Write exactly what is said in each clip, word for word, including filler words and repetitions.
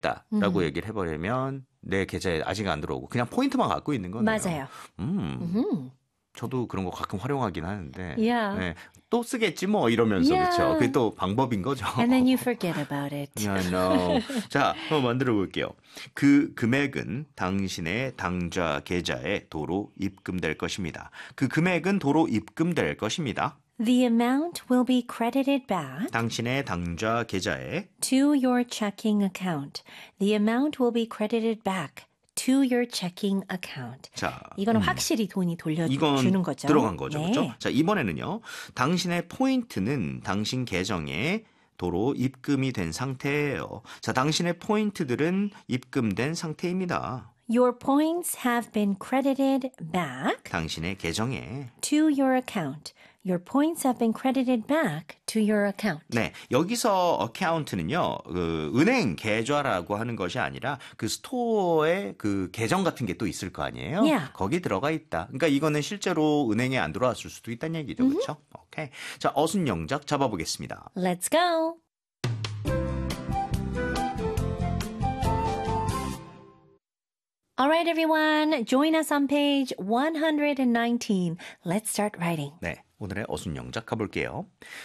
있다라고 음. 얘기를 해버리면 내 계좌에 아직 안 들어오고 그냥 포인트만 갖고 있는 거네요. 맞아요. 음. 음. 저도 그런 거 가끔 활용하긴 하는데 Yeah. 네, 또 쓰겠지 뭐 이러면서 Yeah. 그렇죠. 그게 또 방법인 거죠. And then you forget about it. Yeah, no. 자, 한번 만들어 볼게요. 그 금액은 당신의 당좌 계좌에 도로 입금될 것입니다. 그 금액은 도로 입금될 것입니다. The amount will be credited back 당신의 당좌 계좌에 to your checking account. The amount will be credited back to your checking account. 자, 이거는 음, 확실히 돈이 이건 돌려주는 거죠. 들어간 거죠. 네. 그렇죠? 자, 이번에는요. 당신의 포인트는 당신 계정에 도로 입금이 된 상태예요. 자, 당신의 포인트들은 입금된 상태입니다. Your points have been credited back 당신의 계정에 to your account. Your points have been credited back to your account. 네, 여기서 어카운트는요, 그 은행 계좌라고 하는 것이 아니라 그 스토어에 그 계정 같은 게 또 있을 거 아니에요? Yeah. 거기 들어가 있다. 그러니까 이거는 실제로 은행에 안 들어왔을 수도 있다는 얘기죠, 그렇죠? 오케이. 자, 어순 영작 잡아보겠습니다. Let's go. All right, everyone. Join us on page one nineteen. Let's start writing. 네, 오늘의 어순 영작 가볼게요.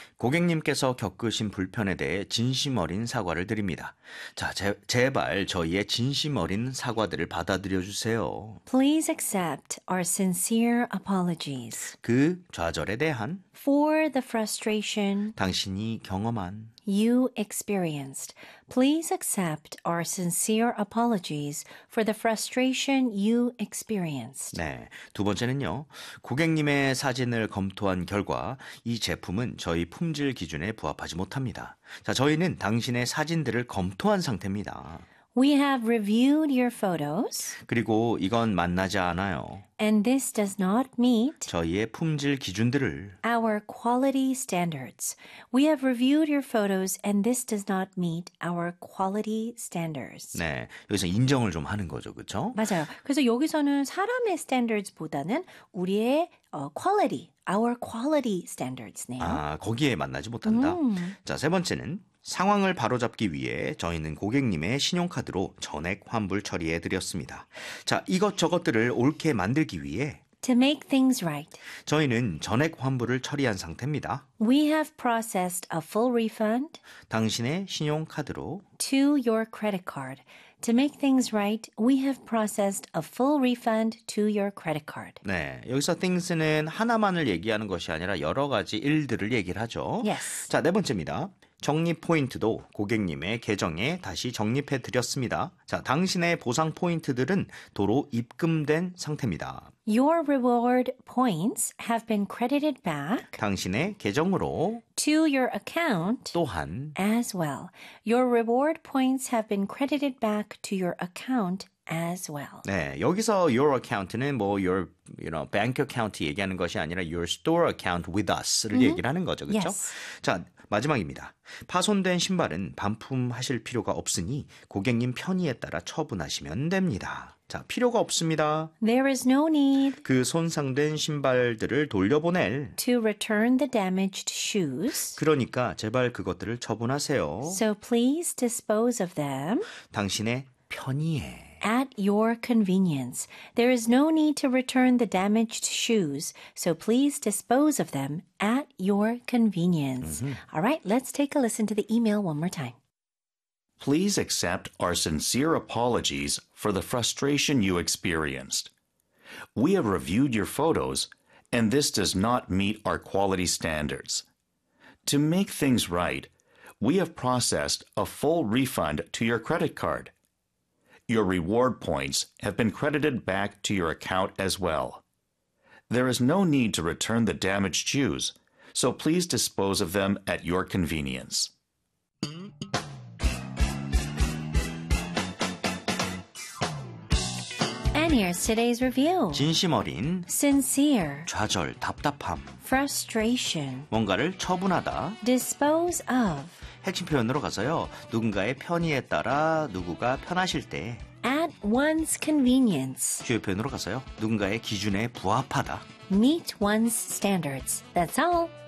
고객님께서 겪으신 불편에 대해 진심 어린 사과를 드립니다. 자, 제, 제발 저희의 진심 어린 사과들을 받아들여 주세요. Please accept our sincere apologies 그 좌절에 대한 for the frustration 당신이 경험한 you experienced. Please accept our sincere apologies for the frustration you experienced. 네, 두 번째는요. 고객님의 사진을 검토한 결과 이 제품은 저희 품질 기준에 부합하지 못합니다. 자, 저희는 당신의 사진들을 검토한 상태입니다. We have reviewed your photos, 그리고 이건 만나지 않아요. and this does not meet 저희의 품질 기준들을 our quality standards. We have reviewed your photos, and this does not meet our quality standards. 네, 여기서 인정을 좀 하는 거죠. 그렇죠? 맞아요. 그래서 여기서는 사람의 standards보다는 우리의 어, quality, our quality standards네요. 아, 거기에 만나지 못한다. 음. 자, 세 번째는 상황을 바로잡기 위해 저희는 고객님의 신용카드로 전액 환불 처리해 드렸습니다. 자, 이것저것들을 옳게 만들기 위해 To make things right, 저희는 전액 환불을 처리한 상태입니다. we have processed a full refund 당신의 신용카드로 to your credit card. To make things right, we have processed a full refund to your credit card. 네, 여기서 things는 하나만을 얘기하는 것이 아니라 여러 가지 일들을 얘기를 하죠. Yes. 자, 네 번째입니다. 적립 포인트도 고객님의 계정에 다시 적립해 드렸습니다. 자, 당신의 보상 포인트들은 도로 입금된 상태입니다. Your reward points have been credited back 당신의 계정으로 to your account 또한 as well. Your reward points have been credited back to your account as well. 네, 여기서 your account는 뭐 your you know, bank account 얘기하는 것이 아니라 your store account with us를 얘기를 하는 거죠. 그렇죠? Yes. 자, 마지막입니다. 파손된 신발은 반품하실 필요가 없으니 고객님 편의에 따라 처분하시면 됩니다. 자, 필요가 없습니다. There is no need 그 손상된 신발들을 돌려보낼. to return the damaged shoes. 그러니까 제발 그것들을 처분하세요. So please dispose of them 당신의 편의에. at your convenience. There is no need to return the damaged shoes, so please dispose of them at your convenience. All right, let's take a listen to the email one more time. Please accept our sincere apologies for the frustration you experienced. We have reviewed your photos, and this does not meet our quality standards. To make things right, we have processed a full refund to your credit card. Your reward points have been credited back to your account as well. There is no need to return the damaged shoes, so please dispose of them at your convenience. And here's today's review. 진심 어린 Sincere, 좌절, 답답함, frustration, 뭔가를 처분하다. dispose of, 핵심 표현으로 가서요. 누군가의 편의에 따라 누구가 편하실 때. at one's convenience, 주요 표현으로 가서요. 누군가의 기준에 부합하다. meet one's standards. That's all.